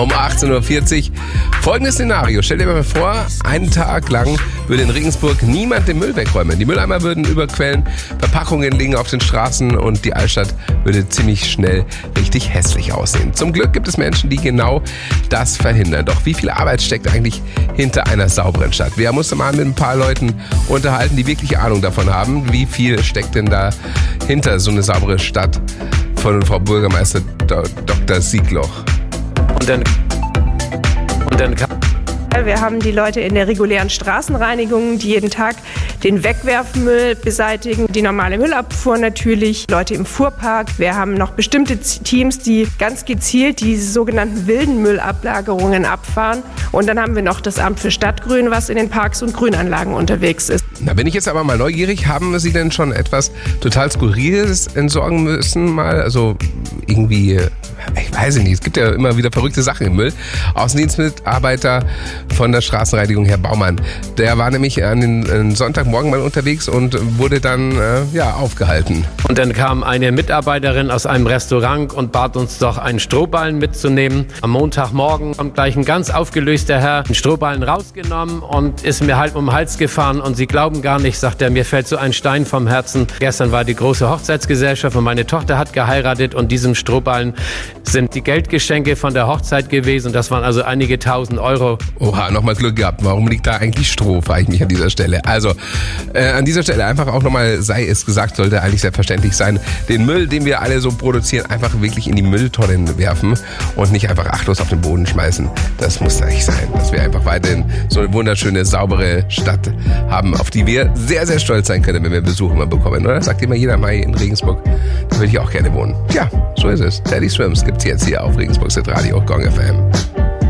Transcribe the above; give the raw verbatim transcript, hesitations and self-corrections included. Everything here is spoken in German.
Um achtzehn Uhr vierzig. Folgendes Szenario. Stell dir mal vor, einen Tag lang würde in Regensburg niemand den Müll wegräumen. Die Mülleimer würden überquellen, Verpackungen liegen auf den Straßen und die Altstadt würde ziemlich schnell richtig hässlich aussehen. Zum Glück gibt es Menschen, die genau das verhindern. Doch wie viel Arbeit steckt eigentlich hinter einer sauberen Stadt? Wir haben uns mal mit ein paar Leuten unterhalten, die wirklich Ahnung davon haben. Wie viel steckt denn da hinter so eine saubere Stadt von Frau Bürgermeister Doktor Siegloch? Und dann, und dann kann Wir haben die Leute in der regulären Straßenreinigung, die jeden Tag den Wegwerfmüll beseitigen, die normale Müllabfuhr natürlich, Leute im Fuhrpark. Wir haben noch bestimmte Teams, die ganz gezielt die sogenannten wilden Müllablagerungen abfahren. Und dann haben wir noch das Amt für Stadtgrün, was in den Parks und Grünanlagen unterwegs ist. Na, bin ich jetzt aber mal neugierig, haben Sie denn schon etwas total Skurriles entsorgen müssen mal? Also irgendwie, ich weiß nicht, es gibt ja immer wieder verrückte Sachen im Müll. Außendienstmitarbeiter von der Straßenreinigung, Herr Baumann, der war nämlich an den Sonntagmorgen mal unterwegs und wurde dann äh, ja, aufgehalten. Und dann kam eine Mitarbeiterin aus einem Restaurant und bat uns doch, einen Strohballen mitzunehmen. Am Montagmorgen kommt gleich ein ganz aufgelöster Herr, den Strohballen rausgenommen und ist mir halb um den Hals gefahren. Und Sie glauben gar nicht, sagt er, mir fällt so ein Stein vom Herzen. Gestern war die große Hochzeitsgesellschaft und meine Tochter hat geheiratet und diesem Strohballen sind die Geldgeschenke von der Hochzeit gewesen. Das waren also einige tausend Euro. Oha, nochmal Glück gehabt. Warum liegt da eigentlich Stroh, frage ich mich an dieser Stelle. Also, äh, an dieser Stelle einfach auch nochmal, sei es gesagt, sollte eigentlich selbstverständlich sein, den Müll, den wir alle so produzieren, einfach wirklich in die Mülltonnen werfen und nicht einfach achtlos auf den Boden schmeißen. Das muss nicht sein, dass wir einfach weiterhin so eine wunderschöne, saubere Stadt haben, auf die wir sehr, sehr stolz sein können, wenn wir Besuch immer bekommen, oder? Sagt immer jeder Mai in Regensburg, da würde ich auch gerne wohnen. Tja, so ist es. Teddy Swims gibt's jetzt hier auf Regensburg Radio, Gong F M.